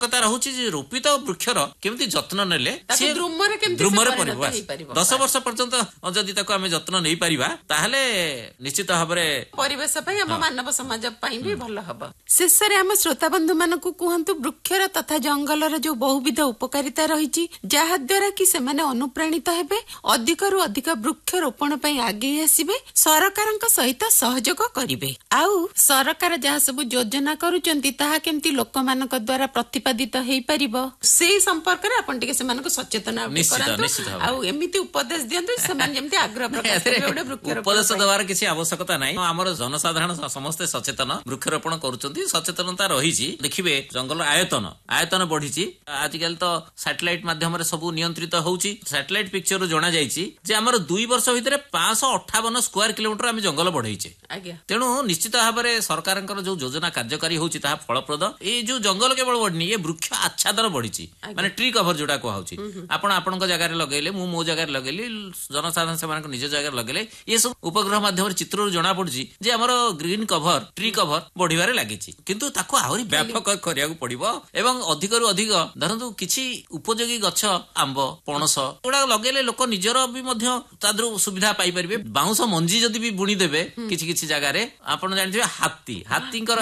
କଥା ରହୁଛି ଯେ ରୋପିତ ବୃକ୍ଷର କେମିତି ଯତ୍ନ ନେଲେ ଦ୍ରୁମରେ ପରିବ 10 ବର୍ଷ ପର୍ଯ୍ୟନ୍ତ ଯଦି ତାକୁ ଆମେ ଯତ୍ନ ନେଇ ପାରିବା ତାହେଲେ ନିଶ୍ଚିତ ଭାବରେ ପରିବେଶ ପାଇଁ ଆମ ମାନବ ସମାଜ ପାଇଁ ବି ଭଲ ହବ। ଶେଷରେ ଆମ ଶ୍ରୋତା ବନ୍ଧୁ ମାନଙ୍କୁ କୁହନ୍ତୁ ବୃକ୍ଷର ତଥା ଜଙ୍ଗଲର ଯୋଉ ବହୁବିଧ ଉପକାରିତା ରହିଛି ଯାହା ଦ୍ୱାରା କି ସେମାନେ ଅନୁପ୍ରାଣିତ ହେବେ, ଅଧିକରୁ ଅଧିକ ବୃକ୍ଷରୋପଣ ପାଇଁ ଆଗେଇ ଆସିବେ, ସରକାରଙ୍କ ସହିତ ସହଯୋଗ କରିବେ, ଆଉ ସରକାର ଯାହା ସବୁ ଯୋଜନା କରୁଛନ୍ତି ତାହା କେମିତି ଲୋକମାନଙ୍କ ଦ୍ୱାରା ପ୍ରତିପାଦିତ ହେଇପାରିବ ସେଇ ସମ୍ପର୍କରେ ଆପଣ ଟିକେ ସେମାନଙ୍କୁ ସଚେତନ କରାନ୍ତୁ ଆଉ ଏମିତି ଉପଦେଶ ଦିଅନ୍ତୁ ସେମାନେ ଯେମିତି ଆଗ୍ରହ ପ୍ରକାଶ କରିବେ। ଉପଦେଶ ଦେବାର କିଛି ଆବଶ୍ୟକତା ନାହିଁ, ଆମର ଜନସାଧାରଣ ସମସ୍ତେ ସଚେତନ ବୃକ୍ଷରୋପଣ କରୁଛନ୍ତି, ସଚେତନତା ରହିଛି। ଦେଖିବେ ଜଙ୍ଗଲ ଆୟତନ ବଢିଛି, ଆଜିକାଲି ତ ସାଟେଲାଇଟ ମାଧ୍ୟମରେ ସବୁ ନିୟନ୍ତ୍ରିତ ହଉଛି। ସାଟେଲାଇଟ ପିକ୍ଚରରୁ ଜଣା ଯାଇଛି ଯେ ଆମର 2 ବର୍ଷ ଭିତରେ 558 ସ୍କୋୟାର କିଲୋମିଟର ଆମେ ଜଙ୍ଗଲ ବଢେଇଛେ। ତେଣୁ ନିଶ୍ଚିତ ଭାବରେ ସରକାରଙ୍କର ଯୋଉ ଯୋଜନା କାର୍ଯ୍ୟକାରୀ ହଉଛି ତାହା ଫଳପ୍ରଦ। ଏଇ ଯୋଉ ଜଙ୍ଗଲ କେବଳ ବଢିନି, ଏ ବୃକ୍ଷ ଆଚ୍ଛାଦନ ବଢିଛି, ମାନେ ଟ୍ରି କଭର ଯୋଉଟା କୁହାଉଛି। ଆପଣ ଆପଣଙ୍କ ଜାଗାରେ ଲଗେଇଲେ, ମୁଁ ମୋ ଜାଗାରେ ଲଗେଇଲି, ଜନସାଧାରଣ ସେମାନଙ୍କ ନିଜ ଜାଗାରେ ଲଗେଇଲେ, ଏସବୁ ଉପଗ୍ରହ ମାଧ୍ୟମରେ ଚିତ୍ରରୁ ଜଣା ପଡୁଛି ଯେ ଆମର ଗ୍ରୀନ କଭର, ଟ୍ରି କଭର ବଢିବାରେ ଲାଗିଛି। କିନ୍ତୁ ତାକୁ ଆହୁରି ବ୍ୟାପକ କରିବାକୁ ପଡିବ ଏବଂ ଅଧିକରୁ ଅଧିକ ଧରନ୍ତୁ କିଛି ଉପଯୋଗୀ ଗଛ, ଆମ୍ବ, ପଣସ ଏଗୁଡାକ ଲଗେଇଲେ ଲୋକ ନିଜର ବି ମଧ୍ୟ ତା ଦେହରୁ ସୁବିଧା ପାଇପାରିବେ। ବାଉଁଶ ମଞ୍ଜି ଯଦି ବି ବୁଣି ଦେବେ କିଛି କିଛି ଜାଗାରେ, ଆପଣ ଜାଣିଥିବେ ହାତୀଙ୍କର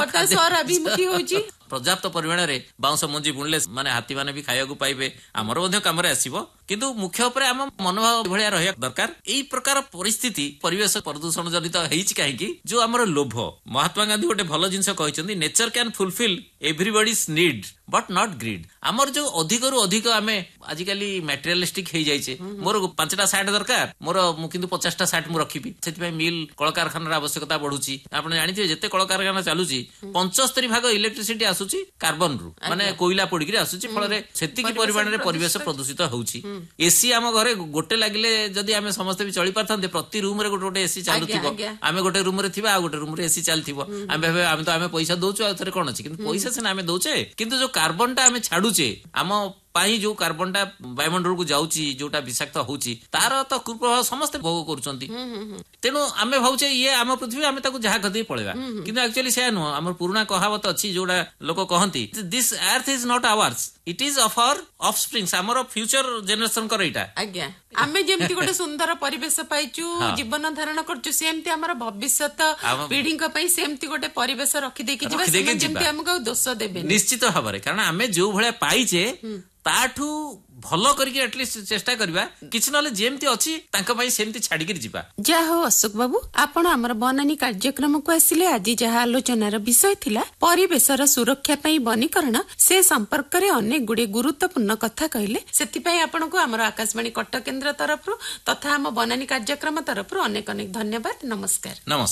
ପର୍ଯ୍ୟାପ୍ତ ପରିମାଣରେ ବାଉଁଶ ମଞ୍ଜି ବୁଣିଲେ ମାନେ ହାତୀ ମାନେ ବି ଖାଇବାକୁ ପାଇବେ, ଆମର ମଧ୍ୟ କାମରେ ଆସିବ। କିନ୍ତୁ ମୁଖ୍ୟ ଉପରେ ଆମ ମନୋଭାବ ଭଳିଆ ରହିବା ଦରକାର। ଏଇ ପ୍ରକାର ପରିସ୍ଥିତି ପରିବେଶ ପ୍ରଦୂଷଣ ଜନିତ ହେଇଛି କାହିଁକି? ଯୋଉ ଆମର ଲୋଭ। ମହାତ୍ମା ଗାନ୍ଧୀ ଗୋଟେ ଭଲ ଜିନିଷ କହିଛନ୍ତି, nature can fulfil ଏଭ୍ରିବଡିଜ୍ need but not grid. ଆମର ଯୋଉ ଅଧିକରୁ ଅଧିକ ଆମେ ଆଜିକାଲି ମ୍ୟାଟେରିଆଲିଷ୍ଟିକ ହେଇଯାଇଛେ, ମୋର 5ଟା ସାର୍ଟ ଦରକାର, ମୁଁ କିନ୍ତୁ 50ଟା ସାର୍ଟ ମୁଁ ରଖିବି, ସେଥିପାଇଁ ମିଲ୍ କଳକାରଖାନାର ଆବଶ୍ୟକତା ବଢୁଛି। ଆପଣ ଜାଣିଥିବେ ଯେତେ କଳକାରଖାନା ଚାଲୁଛି 75% ଇଲେକ୍ଟ୍ରିସିଟି ଆସୁଛି କାର୍ବନରୁ, ମାନେ କୋଇଲା ପୋଡିକି ଆସୁଛି, ଫଳରେ ସେତିକି ପରିମାଣରେ ପରିବେଶ ପ୍ରଦୂଷିତ ହଉଛି। ଏସି ଆମ ଘରେ ଗୋଟେ ଲାଗିଲେ ଯଦି ଆମେ ସମସ୍ତେ ବି ଚଳି ପାରିଥାନ୍ତେ, ପ୍ରତି ରୁମରେ ଗୋଟେ ଏସି ଚାଲୁଥିବ, ଆମେ ଗୋଟେ ରୁମରେ ଥିବା ଆଉ ଗୋଟେ ରୁମରେ ଏସି ଚାଲିଥିବ, ଆମେ ପଇସା ଦଉଛୁ, ଆଉ ଥରେ କଣ ଅଛି? କିନ୍ତୁ ପଇସା ସିନା ଆମେ ଦଉଛେ, କିନ୍ତୁ ଯୋଉ କାର୍ବନଟା ଆମେ ଛାଡୁଛେ ଆମ ପାଇଁ, ଯୋଉ କାର୍ବନଟା ବାୟୁମଣ୍ଡଳକୁ ଯାଉଛି, ଯୋଉଟା ବିଷାକ୍ତ ହଉଛି, ତାର ତ କୁପ୍ରଭାବ ସମସ୍ତେ ଭୋଗ କରୁଛନ୍ତି। ତେଣୁ ଆମେ ଭାବୁଛେ ଇଏ ଆମ ପୃଥିବୀ, ଆମେ ତାକୁ ଯାହା କରିଦେଇ ପଳେଇବା, କିନ୍ତୁ ଆକ୍ଚୁଆଲି ସେୟା ନୁହଁ। ଆମର ପୁରୁଣା କହାବତ ଅଛି ଯୋଉଟା ଲୋକ କହନ୍ତି, this earth is not hours, eat is of hour ଅଫସ୍ପ୍ରିଙ୍ଗସ୍, ଆମର ଫ୍ୟୁଚର ଜେନେରେସନଙ୍କର ଏଇଟା। ଆଜ୍ଞା, ଆମେ ଯେମିତି ଗୋଟେ ସୁନ୍ଦର ପରିବେଶ ପାଇଛୁ, ଜୀବନ ଧାରଣ କରୁଛୁ, ସେମିତି ଆମର ଭବିଷ୍ୟତ ପିଢିଙ୍କ ପାଇଁ ସେମିତି ଗୋଟେ ପରିବେଶ ରଖିଦେଇକି ଯିବା, ଯେମିତି ଆମକୁ ଆଉ ଦୋଷ ଦେବେ ନିଶ୍ଚିତ ଭାବରେ। କାରଣ ଆମେ ଯୋଉ ଭଳିଆ ପାଇଛେ ତାଠୁ ଭଲ କରିକି ଆଟଲିଷ୍ଟ ଚେଷ୍ଟା କରିବା, କିଛି ନହେଲେ ଯେମିତି ଅଛି ତାଙ୍କ ପାଇଁ ସେମିତି ଛାଡିକିରି ଯିବା। ଯାହା ହଉ ଅଶୋକ ବାବୁ, ଆପଣ ଆମର ବନାନୀ କାର୍ଯ୍ୟକ୍ରମକୁ ଆସିଲେ। ଆଜି ଯାହା ଆଲୋଚନାର ବିଷୟ ଥିଲା ପରିବେଶର ସୁରକ୍ଷା ପାଇଁ ବନୀକରଣ, ସେ ସମ୍ପର୍କରେ ଅନେକ ଗୁଡିଏ ଗୁରୁତ୍ୱପୂର୍ଣ୍ଣ କଥା କହିଲେ। ସେଥିପାଇଁ ଆପଣଙ୍କୁ ଆମର ଆକାଶବାଣୀ କଟକ କେନ୍ଦ୍ର ତରଫରୁ ତଥା ଆମ ବନାନୀ କାର୍ଯ୍ୟକ୍ରମ ତରଫରୁ ଅନେକ ଅନେକ ଧନ୍ୟବାଦ। ନମସ୍କାର।